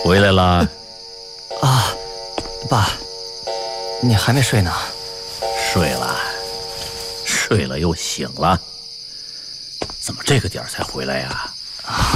回来了。 啊，爸，你还没睡呢？ 睡了，睡了又醒了。怎么这个点儿才回来呀？